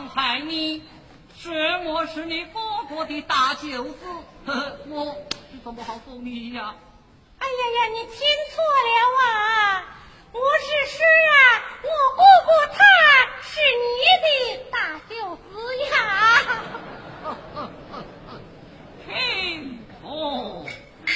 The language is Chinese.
伤害你，什么是你哥哥的大舅子？我怎么好说你呀？ 哎呀呀，你听错了啊！